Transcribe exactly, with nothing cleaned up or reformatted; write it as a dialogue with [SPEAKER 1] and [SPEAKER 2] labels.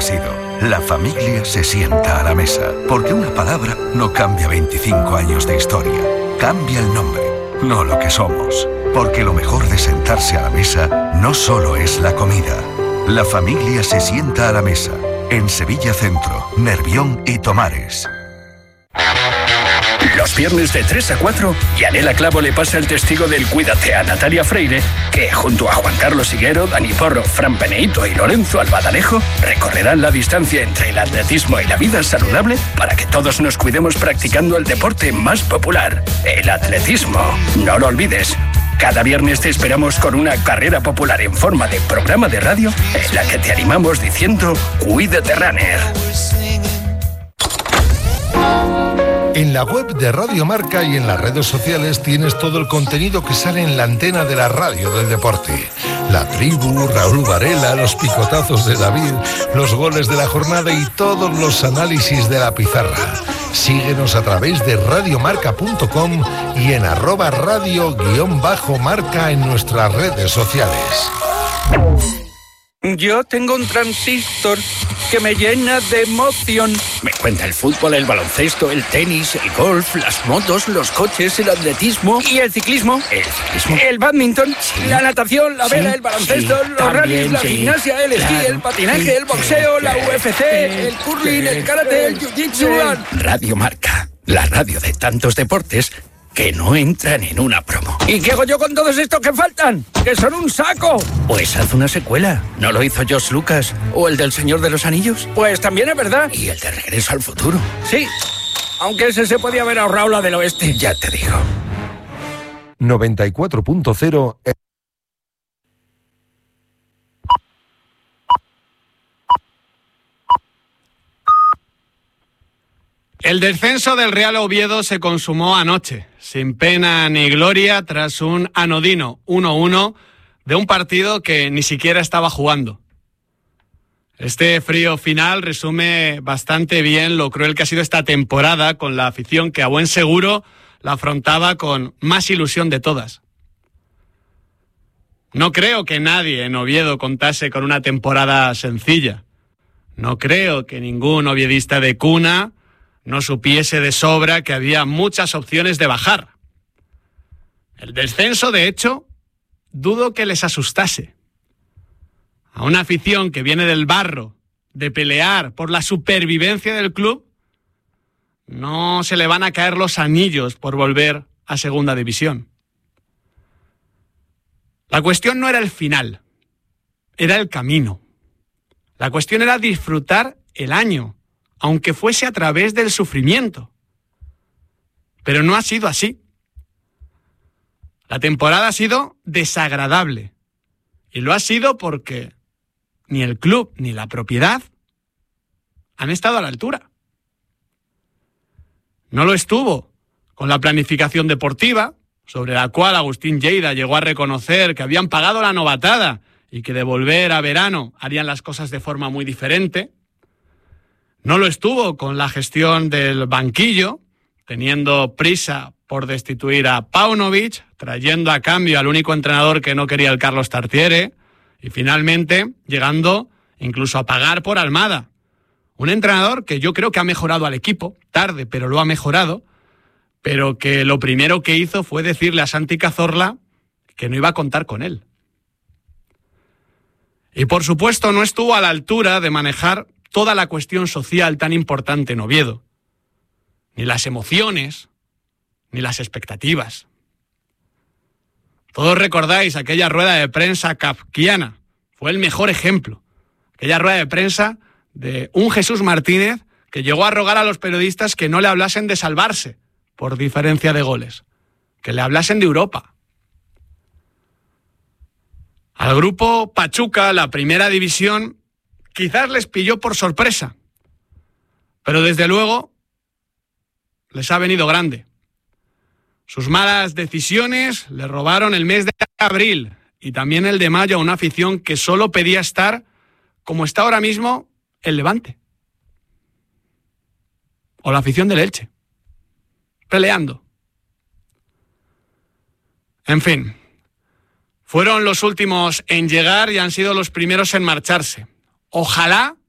[SPEAKER 1] sido. La familia se sienta a la mesa, porque una palabra no cambia veinticinco años de historia. Cambia el nombre, no lo que somos. Porque lo mejor de sentarse a la mesa no solo es la comida. La familia se sienta a la mesa. En Sevilla Centro, Nervión y Tomares.
[SPEAKER 2] Los viernes de tres a cuatro, Yanela Clavo le pasa el testigo del Cuídate a Natalia Freire, que junto a Juan Carlos Higuero, Dani Porro, Fran Peneito y Lorenzo Albadalejo recorrerán la distancia entre el atletismo y la vida saludable para que todos nos cuidemos practicando el deporte más popular, el atletismo. No lo olvides. Cada viernes te esperamos con una carrera popular en forma de programa de radio en la que te animamos diciendo Cuídate Runner.
[SPEAKER 3] En la web de Radio Marca y en las redes sociales tienes todo el contenido que sale en la antena de la radio del deporte. La tribu, Raúl Varela, los picotazos de David, los goles de la jornada y todos los análisis de la pizarra. Síguenos a través de radiomarca punto com y en arroba radio guión bajo marca en nuestras redes sociales.
[SPEAKER 4] Yo tengo un transistor que me llena de emoción.
[SPEAKER 2] Me cuenta el fútbol, el baloncesto, el tenis, el golf, las motos, los coches, el atletismo.
[SPEAKER 4] ¿Y el ciclismo?
[SPEAKER 2] El ciclismo.
[SPEAKER 4] El badminton,
[SPEAKER 2] sí.
[SPEAKER 4] La natación, la vela,
[SPEAKER 2] sí,
[SPEAKER 4] el baloncesto,
[SPEAKER 2] sí,
[SPEAKER 4] los rallies, la
[SPEAKER 2] sí,
[SPEAKER 4] gimnasia, el esquí,
[SPEAKER 2] claro,
[SPEAKER 4] el patinaje,
[SPEAKER 2] sí,
[SPEAKER 4] el boxeo,
[SPEAKER 2] sí,
[SPEAKER 4] la U F C, el curling, el karate, el jiu-jitsu.
[SPEAKER 2] Radio Marca, la radio de tantos deportes que no entran en una promo.
[SPEAKER 4] ¿Y qué hago yo con todos estos que faltan? ¡Que son un saco!
[SPEAKER 2] Pues haz una secuela. ¿No lo hizo George Lucas? ¿O el del Señor de los Anillos?
[SPEAKER 4] Pues también es verdad.
[SPEAKER 2] ¿Y el de Regreso al Futuro?
[SPEAKER 4] Sí, aunque ese se podía haber ahorrado la del oeste.
[SPEAKER 2] Ya te digo.
[SPEAKER 3] noventa y cuatro punto cero.
[SPEAKER 5] El descenso del Real Oviedo se consumó anoche, sin pena ni gloria, tras un anodino uno uno de un partido que ni siquiera estaba jugando. Este frío final resume bastante bien lo cruel que ha sido esta temporada, con la afición que a buen seguro la afrontaba con más ilusión de todas. No creo que nadie en Oviedo contase con una temporada sencilla. No creo que ningún oviedista de cuna no supiese de sobra que había muchas opciones de bajar. El descenso, de hecho, dudo que les asustase. A una afición que viene del barro, de pelear por la supervivencia del club, no se le van a caer los anillos por volver a segunda división. La cuestión no era el final, era el camino. La cuestión era disfrutar el año, aunque fuese a través del sufrimiento. Pero no ha sido así. La temporada ha sido desagradable. Y lo ha sido porque ni el club ni la propiedad han estado a la altura. No lo estuvo con la planificación deportiva, sobre la cual Agustín Lleida llegó a reconocer que habían pagado la novatada y que de volver a verano harían las cosas de forma muy diferente. No lo estuvo con la gestión del banquillo, teniendo prisa por destituir a Paunovic, trayendo a cambio al único entrenador que no quería el Carlos Tartiere, y finalmente llegando incluso a pagar por Almada. Un entrenador que yo creo que ha mejorado al equipo, tarde, pero lo ha mejorado, pero que lo primero que hizo fue decirle a Santi Cazorla que no iba a contar con él. Y por supuesto no estuvo a la altura de manejar toda la cuestión social tan importante en Oviedo. Ni las emociones, ni las expectativas. Todos recordáis aquella rueda de prensa kafkiana. Fue el mejor ejemplo. Aquella rueda de prensa de un Jesús Martínez que llegó a rogar a los periodistas que no le hablasen de salvarse por diferencia de goles, que le hablasen de Europa. Al grupo Pachuca, la primera división, quizás les pilló por sorpresa, pero desde luego les ha venido grande. Sus malas decisiones le robaron el mes de abril y también el de mayo a una afición que solo pedía estar como está ahora mismo el Levante. O la afición del Elche. Peleando. En fin, fueron los últimos en llegar y han sido los primeros en marcharse. Ojalá